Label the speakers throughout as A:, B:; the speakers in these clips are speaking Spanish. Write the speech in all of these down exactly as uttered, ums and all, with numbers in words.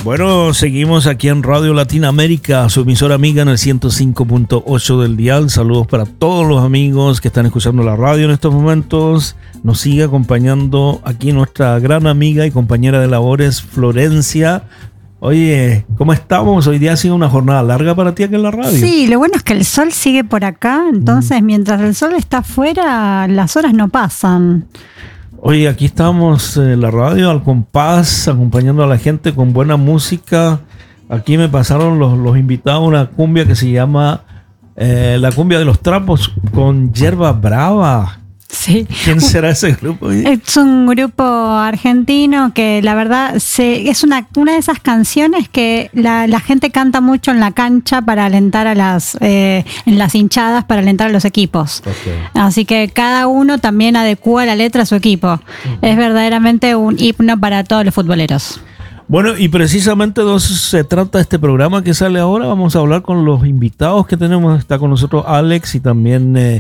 A: Bueno, seguimos aquí en Radio Latinoamérica, su emisora amiga en el ciento cinco punto ocho del dial. Saludos para todos los amigos que están escuchando la radio en estos momentos. Nos sigue acompañando aquí nuestra gran amiga y compañera de labores, Florencia. Oye, ¿cómo estamos? Hoy día ha sido una jornada larga para ti aquí en la radio.
B: Sí, lo bueno es que el sol sigue por acá, entonces mm. mientras el sol está afuera, las horas no pasan.
A: Oye, aquí estamos en la radio al compás, acompañando a la gente con buena música. Aquí me pasaron los, los invitados a una cumbia que se llama eh, la cumbia de los trapos con Yerba Brava.
B: Sí.
A: ¿Quién será ese grupo?
B: Es un grupo argentino que la verdad se, es una, una de esas canciones que la, la gente canta mucho en la cancha para alentar a las eh, en las hinchadas, para alentar a los equipos. Okay. Así que cada uno también adecúa la letra a su equipo. Uh-huh. Es verdaderamente un himno para todos los futboleros.
A: Bueno, y precisamente de eso se trata este programa que sale ahora. Vamos a hablar con los invitados que tenemos. Está con nosotros Alex y también... Eh,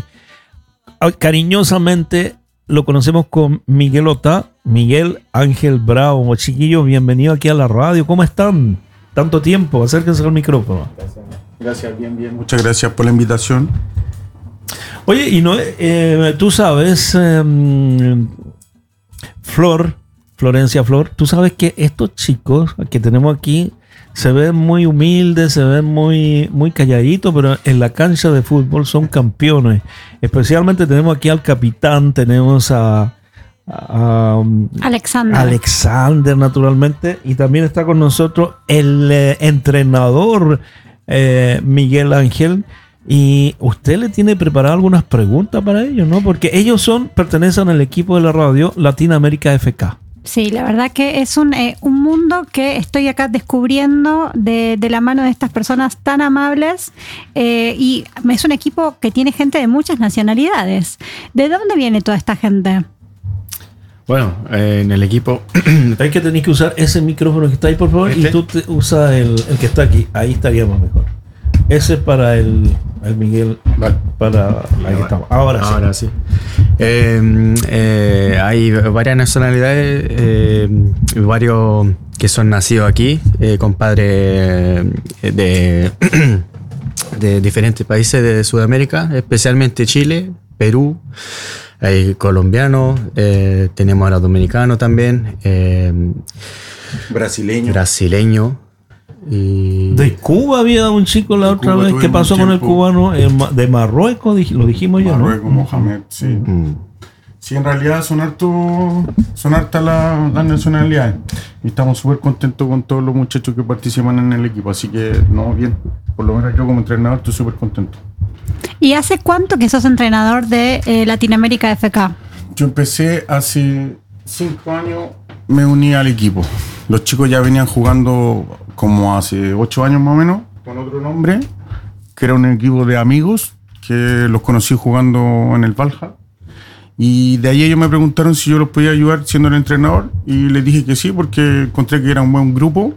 A: cariñosamente lo conocemos con Miguelota, Miguel Ángel Bravo. Chiquillos, bienvenido aquí a la radio. ¿Cómo están? Tanto tiempo, acérquense al micrófono.
C: Gracias, gracias bien, bien. Muchas gracias por la invitación.
A: Oye, y no, eh, tú sabes, eh, Flor, Florencia Flor, tú sabes que estos chicos que tenemos aquí se ven muy humildes, se ven muy, muy calladitos, pero en la cancha de fútbol son campeones. Especialmente tenemos aquí al capitán, tenemos a, a
B: Alexander.
A: Alexander, naturalmente, y también está con nosotros el eh, entrenador eh, Miguel Ángel. Y usted le tiene preparado algunas preguntas para ellos, ¿no? Porque ellos son, pertenecen al equipo de la radio Latinoamérica F K.
B: Sí, la verdad que es un, eh, un mundo que estoy acá descubriendo de, de la mano de estas personas tan amables eh, y es un equipo que tiene gente de muchas nacionalidades. ¿De dónde viene toda esta gente?
C: Bueno, eh, en el equipo...
A: Hay que tener que usar ese micrófono que está ahí, por favor, ¿este? Y tú te usas el, el que está aquí. Ahí estaríamos mejor. Ese es para el, el Miguel. Vale. Para ahí estamos. Ahora,
C: Ahora sí. sí. Eh, eh, hay varias nacionalidades, eh, varios que son nacidos aquí, eh, compadres de, de diferentes países de Sudamérica, especialmente Chile, Perú, hay colombianos, eh, tenemos a los dominicanos también, eh,
D: brasileño.
C: brasileño. Y
A: de Cuba había un chico la otra vez. ¿Qué pasó con el cubano? De Marruecos, lo dijimos ya, ¿no?
D: Marruecos, Mohamed, sí. Mm. Sí, en realidad son harto, son hartas las la nacionalidades. Y estamos súper contentos con todos los muchachos que participan en el equipo. Así que, no, bien. Por lo menos yo como entrenador estoy súper contento.
B: ¿Y hace cuánto que sos entrenador de eh, Latinoamérica F K?
D: Yo empecé hace cinco años, me uní al equipo. Los chicos ya venían jugando como hace ocho años más o menos, con otro nombre, que era un equipo de amigos, que los conocí jugando en el Valja. Y de ahí ellos me preguntaron si yo los podía ayudar siendo el entrenador, y les dije que sí, porque encontré que era un buen grupo.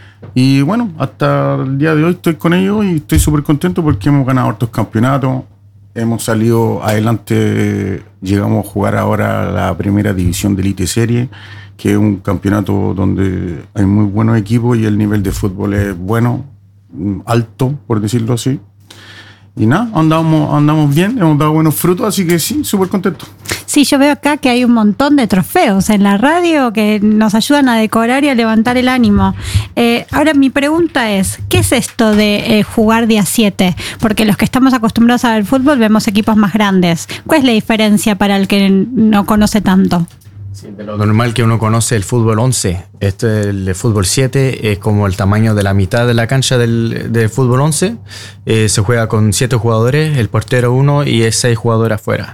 D: Y bueno, hasta el día de hoy estoy con ellos y estoy súper contento porque hemos ganado hartos campeonatos, hemos salido adelante, llegamos a jugar ahora la primera división de Elite Serie, que es un campeonato donde hay muy buenos equipos y el nivel de fútbol es bueno, alto, por decirlo así. Y nada, andamos, andamos bien, hemos dado buenos frutos, así que sí, súper contento.
B: Sí, yo veo acá que hay un montón de trofeos en la radio que nos ayudan a decorar y a levantar el ánimo. Eh, ahora mi pregunta es, ¿qué es esto de eh, jugar día siete? Porque los que estamos acostumbrados al fútbol vemos equipos más grandes. ¿Cuál es la diferencia para el que no conoce tanto?
C: Sí, de lo normal que uno conoce el fútbol once, este el de fútbol siete es como el tamaño de la mitad de la cancha del, del fútbol once, eh, se juega con siete jugadores, el portero uno y es seis jugadores afuera.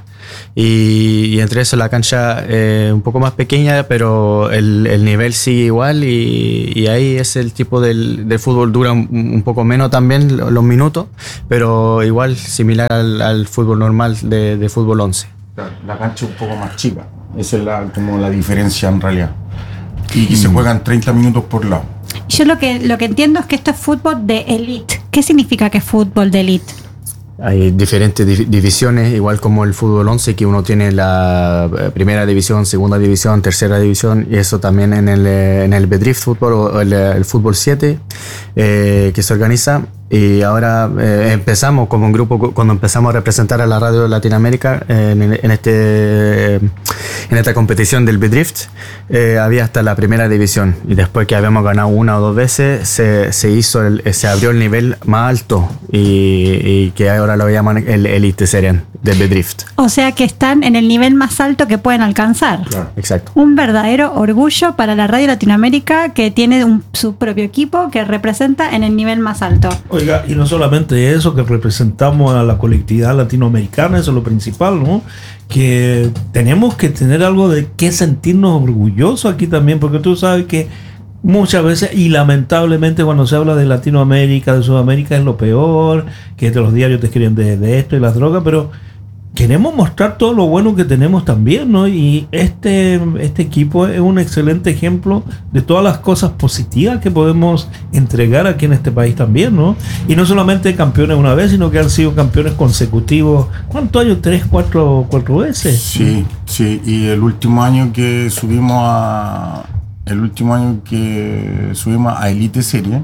C: Y, y entre eso la cancha es eh, un poco más pequeña, pero el, el nivel sigue igual y, y ahí es el tipo del, del fútbol, dura un, un poco menos también los minutos, pero igual similar al, al fútbol normal de, de fútbol once.
D: La cancha es un poco más chica, esa es la, como la diferencia en realidad. Y, y se juegan treinta minutos por lado.
B: Yo lo que, lo que entiendo es que esto es fútbol de elite. ¿Qué significa que es fútbol de elite?
C: Hay diferentes div- divisiones, igual como el fútbol once, que uno tiene la eh, primera división, segunda división, tercera división, y eso también en el, eh, en el Bedrift Fútbol o el, el fútbol siete, eh, que se organiza. Y ahora eh, empezamos como un grupo, cuando empezamos a representar a la radio de Latinoamérica eh, en, en, este, en esta competición del Bedrift, eh, había hasta la primera división. Y después que habíamos ganado una o dos veces, se, se hizo el, se abrió el nivel más alto y, y que ahora lo llaman el Elite Serien del Bedrift.
B: O sea que están en el nivel más alto que pueden alcanzar.
C: Claro, exacto.
B: Un verdadero orgullo para la radio Latinoamérica, que tiene un, su propio equipo que representa en el nivel más alto.
A: Oiga, y no solamente eso, que representamos a la colectividad latinoamericana, eso es lo principal, ¿no? Que tenemos que tener algo de qué sentirnos orgullosos aquí también, porque tú sabes que muchas veces, y lamentablemente cuando se habla de Latinoamérica, de Sudamérica, es lo peor, que los diarios te escriben de, de esto y las drogas, pero queremos mostrar todo lo bueno que tenemos también, ¿no? Y este, este equipo es un excelente ejemplo de todas las cosas positivas que podemos entregar aquí en este país también, ¿no? Y no solamente campeones una vez, sino que han sido campeones consecutivos. ¿Cuántos años? ¿Tres, cuatro, cuatro veces?
D: Sí, sí. Y el último año que subimos a... El último año que subimos a Elite Serie,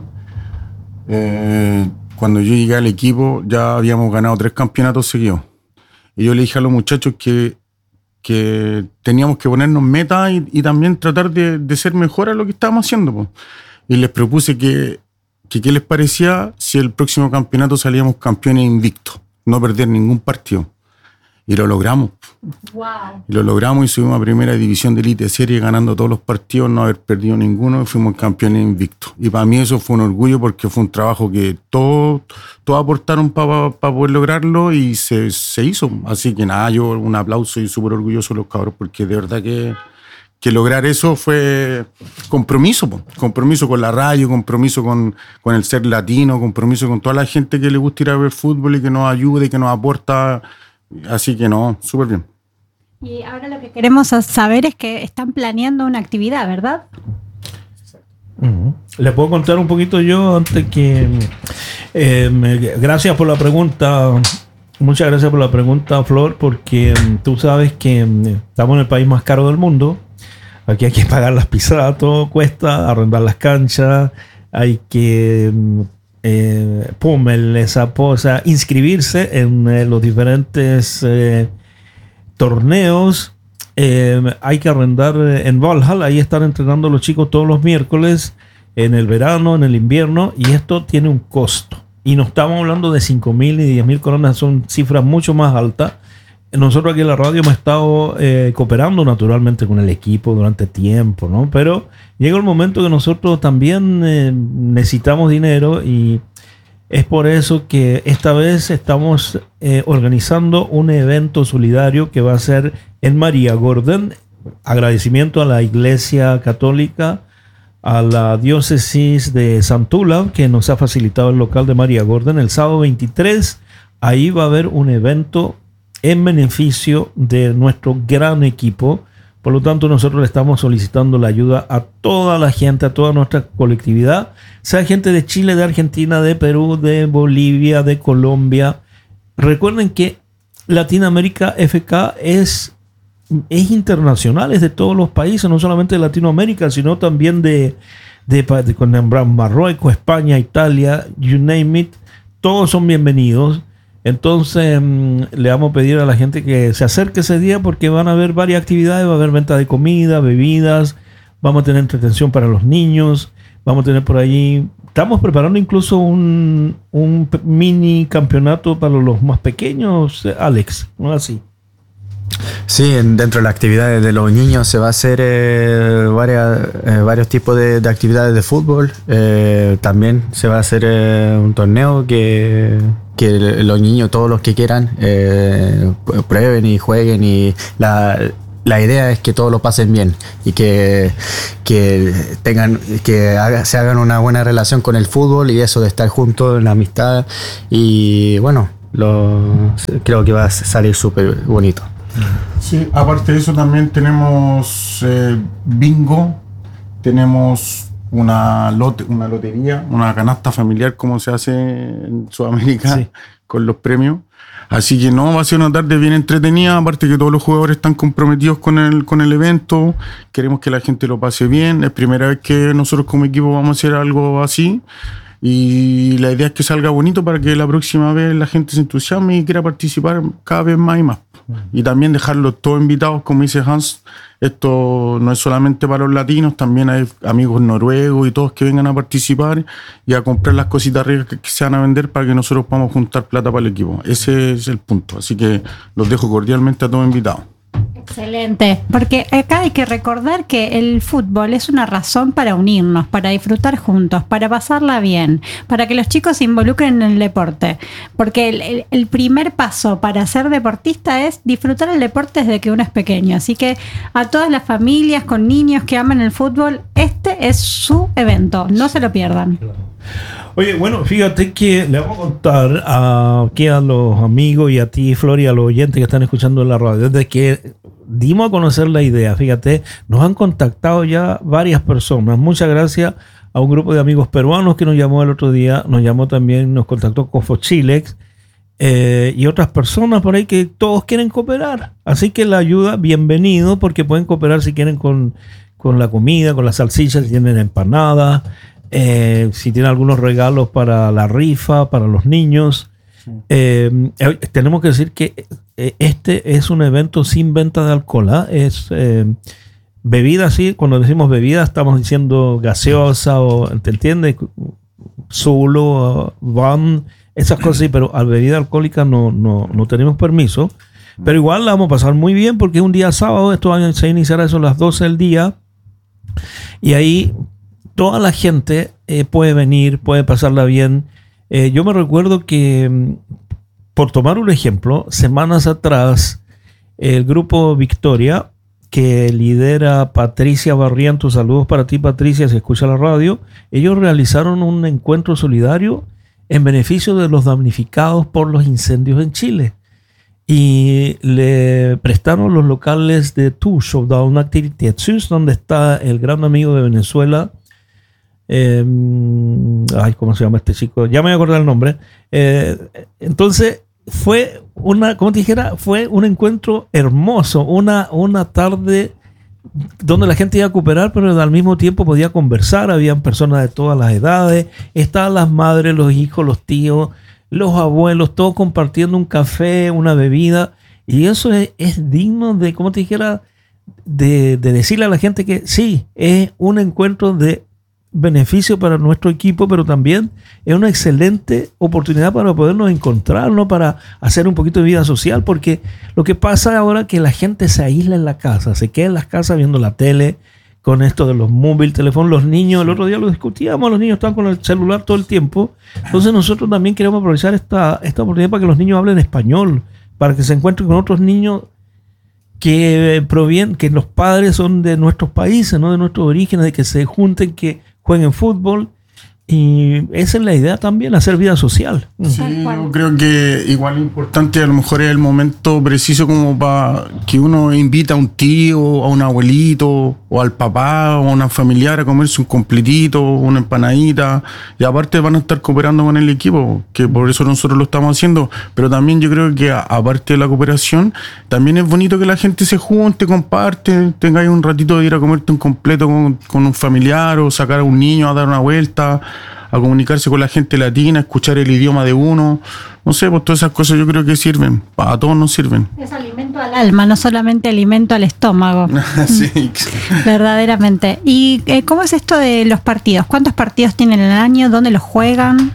D: eh, cuando yo llegué al equipo ya habíamos ganado tres campeonatos seguidos. Y yo le dije a los muchachos que, que teníamos que ponernos metas y, y también tratar de, de ser mejor a lo que estábamos haciendo, po. Y les propuse que, que qué les parecía si el próximo campeonato salíamos campeones invictos, no perder ningún partido. Y lo logramos.
B: Wow.
D: Y lo logramos y subimos a primera división de Elite Serie ganando todos los partidos, no haber perdido ninguno, y fuimos campeones invictos. Y para mí eso fue un orgullo porque fue un trabajo que todos, todos aportaron para pa, pa poder lograrlo y se, se hizo. Así que nada, yo un aplauso y súper orgulloso de los cabros porque de verdad que, que lograr eso fue compromiso, po. Compromiso con la radio, compromiso con, con el ser latino, compromiso con toda la gente que le gusta ir a ver fútbol y que nos ayude y que nos aporta. Así que no, súper bien.
B: Y ahora lo que queremos saber es que están planeando una actividad, ¿verdad?
A: Uh-huh. ¿Le puedo contar un poquito yo antes que... Eh, me, gracias por la pregunta. Muchas gracias por la pregunta, Flor, porque um, tú sabes que um, estamos en el país más caro del mundo. Aquí hay que pagar las pisadas, todo cuesta, arrendar las canchas, hay que... Um, Eh, pum, el, esa cosa, inscribirse en eh, los diferentes eh, torneos. Eh, hay que arrendar eh, en Valhalla, ahí están entrenando los chicos todos los miércoles, en el verano, en el invierno, y esto tiene un costo. Y no estamos hablando de cinco mil ni diez mil coronas, son cifras mucho más altas. Nosotros aquí en la radio hemos estado eh, cooperando naturalmente con el equipo durante tiempo, ¿no? Pero llega el momento que nosotros también eh, necesitamos dinero y es por eso que esta vez estamos eh, organizando un evento solidario que va a ser en María Gordon. Agradecimiento a la Iglesia Católica, a la Diócesis de Santula, que nos ha facilitado el local de María Gordon. El sábado veintitrés, ahí va a haber un evento en beneficio de nuestro gran equipo. Por lo tanto, nosotros le estamos solicitando la ayuda a toda la gente, a toda nuestra colectividad, sea gente de Chile, de Argentina, de Perú, de Bolivia, de Colombia. Recuerden que Latinoamérica F K es, es internacional, es de todos los países, no solamente de Latinoamérica, sino también de, de, de, de Marruecos, España, Italia, you name it. Todos son bienvenidos. Entonces mmm, le vamos a pedir a la gente que se acerque ese día porque van a haber varias actividades, va a haber venta de comida, bebidas, vamos a tener entretención para los niños, vamos a tener por allí, estamos preparando incluso un, un mini campeonato para los más pequeños, Alex, ¿no? Así.
C: Sí, dentro de las actividades de los niños se va a hacer eh, varias, eh, varios tipos de, de actividades de fútbol. Eh, también se va a hacer eh, un torneo que, que los niños, todos los que quieran, eh, prueben y jueguen. Y la, la idea es que todos lo pasen bien y que, que, tengan, que haga, se hagan una buena relación con el fútbol y eso de estar juntos en la amistad. Y bueno, lo, creo que va a salir súper bonito.
D: Sí, aparte de eso también tenemos eh, bingo, tenemos una, lote, una lotería, una canasta familiar como se hace en Sudamérica, sí, con los premios. Así que no, va a ser una tarde bien entretenida, aparte que todos los jugadores están comprometidos con el, con el evento, queremos que la gente lo pase bien, es primera vez que nosotros como equipo vamos a hacer algo así y la idea es que salga bonito para que la próxima vez la gente se entusiasme y quiera participar cada vez más y más. Y también dejarlos todos invitados, como dice Hans, esto no es solamente para los latinos, también hay amigos noruegos y todos que vengan a participar y a comprar las cositas ricas que, que se van a vender para que nosotros podamos juntar plata para el equipo. Ese es el punto, así que los dejo cordialmente a todos invitados.
B: Excelente, porque acá hay que recordar que el fútbol es una razón para unirnos, para disfrutar juntos, para pasarla bien, para que los chicos se involucren en el deporte, porque el, el, el primer paso para ser deportista es disfrutar el deporte desde que uno es pequeño, así que a todas las familias con niños que aman el fútbol, este es su evento, no se lo pierdan.
A: Oye, bueno, fíjate que le vamos a contar a, aquí a los amigos y a ti, Flor, y a los oyentes que están escuchando en la radio, desde que dimos a conocer la idea, fíjate, nos han contactado ya varias personas. Muchas gracias a un grupo de amigos peruanos que nos llamó el otro día, nos llamó también, nos contactó Cofo Chilex eh, y otras personas por ahí que todos quieren cooperar. Así que la ayuda, bienvenido, porque pueden cooperar si quieren con, con la comida, con las salchichas, si tienen empanadas. Eh, si tiene algunos regalos para la rifa, para los niños. Eh, eh, tenemos que decir que eh, este es un evento sin venta de alcohol, ¿eh? Es eh, bebida, sí, cuando decimos bebida estamos diciendo gaseosa o, ¿te entiendes? Zulo, van, esas cosas, sí, pero a bebida alcohólica no, no, no tenemos permiso. Pero igual la vamos a pasar muy bien porque es un día sábado, esto va a iniciar a eso a las doce del día y ahí toda la gente eh, puede venir, puede pasarla bien. Eh, yo me recuerdo que, por tomar un ejemplo, semanas atrás, el grupo Victoria, que lidera Patricia Barrientos, saludos para ti, Patricia, si escucha la radio, ellos realizaron un encuentro solidario en beneficio de los damnificados por los incendios en Chile. Y le prestaron los locales de Tuxo, Down Activity, donde está el gran amigo de Venezuela, Eh, ay, ¿cómo se llama este chico? Ya me voy a acordar el nombre. Eh, entonces, fue una, como te dijera, fue un encuentro hermoso, una, una tarde donde la gente iba a cooperar, pero al mismo tiempo podía conversar. Habían personas de todas las edades, estaban las madres, los hijos, los tíos, los abuelos, todos compartiendo un café, una bebida. Y eso es, es digno de, como te dijera, de, de decirle a la gente que sí, es un encuentro de beneficio para nuestro equipo, pero también es una excelente oportunidad para podernos encontrar, ¿no? Para hacer un poquito de vida social, porque lo que pasa ahora es que la gente se aísla en la casa, se queda en las casas viendo la tele, con esto de los móviles, teléfonos, los niños, el otro día lo discutíamos, los niños están con el celular todo el tiempo, entonces nosotros también queremos aprovechar esta, esta oportunidad para que los niños hablen español, para que se encuentren con otros niños que provienen, que los padres son de nuestros países, no de nuestros orígenes, de que se junten, que jueguen fútbol, y esa es la idea también, hacer vida social.
D: Sí, yo creo que igual importante, a lo mejor es el momento preciso como para que uno invita a un tío, a un abuelito, o al papá, o a una familiar a comerse un completito, una empanadita, y aparte van a estar cooperando con el equipo, que por eso nosotros lo estamos haciendo, pero también yo creo que a, aparte de la cooperación, también es bonito que la gente se junte, comparte, tengáis un ratito de ir a comerte un completo con, con un familiar, o sacar a un niño a dar una vuelta, a comunicarse con la gente latina, escuchar el idioma de uno, no sé, pues todas esas cosas yo creo que sirven, a todos nos sirven.
B: Es alimento al alma, no solamente alimento al estómago.
D: Sí.
B: Verdaderamente. ¿Y eh, cómo es esto de los partidos? ¿Cuántos partidos tienen en el año? ¿Dónde los juegan?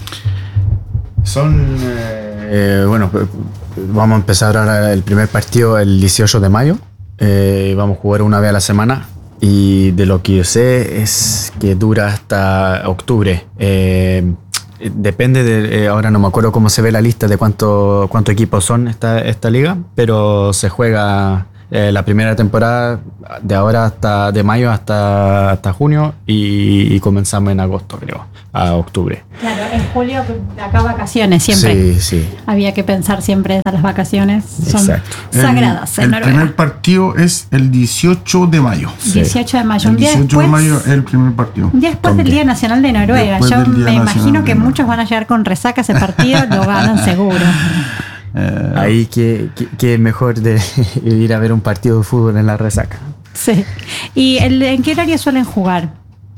C: Son, eh, bueno, vamos a empezar ahora el primer partido el dieciocho de mayo, eh, vamos a jugar una vez a la semana. Y de lo que yo sé es que dura hasta octubre. Eh, depende de, eh, ahora no me acuerdo cómo se ve la lista de cuánto, cuántos equipos son esta, esta liga, pero se juega eh, la primera temporada de ahora hasta de mayo hasta, hasta junio y, y comenzamos en agosto, creo, a octubre.
B: Claro, en julio acá vacaciones siempre.
C: Sí, sí.
B: Había que pensar siempre en las vacaciones. Son
C: Exacto.
B: sagradas.
D: El,
B: en
D: el
B: Noruega.
D: primer partido es el dieciocho de mayo.
B: dieciocho de mayo.
D: El
B: Un día
D: dieciocho
B: después,
D: de mayo es el primer partido.
B: un día después del Día Nacional de Noruega.
D: Después
B: Yo
D: del Día
B: me
D: Nacional
B: imagino
D: de
B: que
D: Noruega.
B: muchos van a llegar con resaca ese partido, lo ganan seguro.
D: Eh,
C: Ahí que, que, que mejor de ir a ver un partido de fútbol en la resaca.
B: Sí. ¿Y el, en qué horario suelen jugar?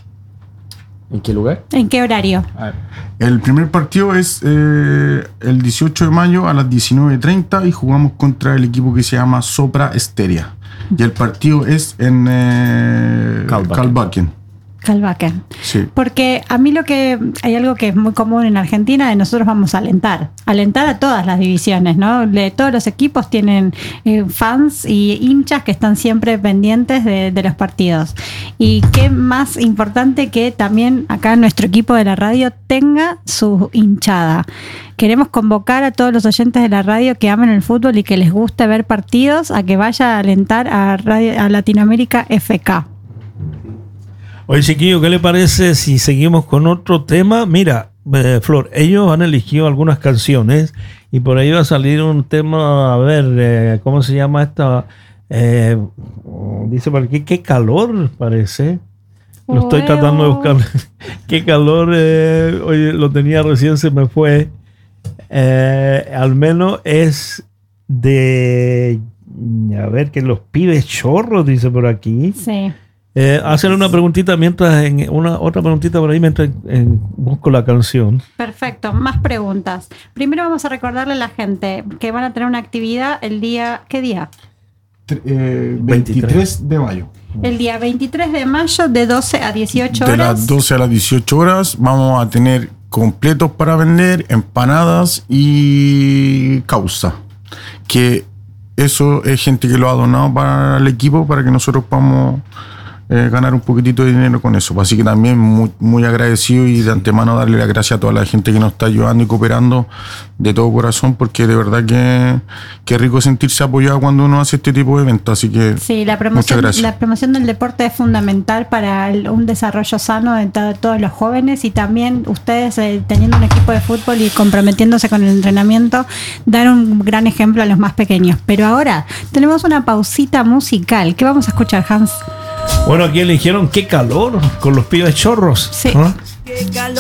C: ¿En qué lugar?
B: ¿En qué horario?
D: El primer partido es eh, el dieciocho de mayo a las diecinueve treinta y jugamos contra el equipo que se llama Sopra Steria. Y el partido es en eh,
C: Kalbakken.
D: Kalbakken.
B: Kalbakken.
D: Sí.
B: Porque a mí lo que hay algo que es muy común en Argentina, de nosotros vamos a alentar, alentar a todas las divisiones, ¿no? De todos los equipos tienen eh, fans y hinchas que están siempre pendientes de, de los partidos. Y qué más importante que también acá nuestro equipo de la radio tenga su hinchada. Queremos convocar a todos los oyentes de la radio que amen el fútbol y que les guste ver partidos a que vaya a alentar a, radio, a Latinoamérica F K.
A: Oye, chiquillo, ¿qué le parece si seguimos con otro tema? Mira, eh, Flor, ellos han elegido algunas canciones y por ahí va a salir un tema, a ver, eh, ¿cómo se llama esta? Eh, dice por aquí, qué calor parece. Lo estoy tratando de buscar. Qué calor, eh, oye, lo tenía recién, se me fue. Eh, al menos es de, a ver, que los pibes chorros, dice por aquí.
B: Sí.
A: Eh, hacerle una preguntita mientras, en una otra preguntita por ahí mientras en, busco la canción.
B: Perfecto, más preguntas. Primero vamos a recordarle a la gente que van a tener una actividad el día, ¿qué día?
D: Eh, veintitrés de mayo.
B: El día veintitrés de mayo de doce a dieciocho
D: De
B: horas.
D: las doce a las dieciocho horas vamos a tener completos para vender, empanadas y causa. Que eso es gente que lo ha donado para el equipo para que nosotros podamos eh, ganar un poquitito de dinero con eso. Así que también muy, muy agradecido y de antemano darle las gracias a toda la gente que nos está ayudando y cooperando de todo corazón, porque de verdad que, que es rico sentirse apoyado cuando uno hace este tipo de eventos. Así que
B: Sí, la
D: muchas
B: promoción,
D: gracias.
B: la promoción del deporte es fundamental para el- un desarrollo sano de to- todos los jóvenes, y también ustedes eh, teniendo un equipo de fútbol y comprometiéndose con el entrenamiento, dar un gran ejemplo a los más pequeños. Pero ahora tenemos una pausita musical. ¿Qué vamos a escuchar, Hans?
A: Bueno, aquí eligieron qué calor con los pibes chorros.
B: Sí.
A: ¿Ah?
E: Qué calor.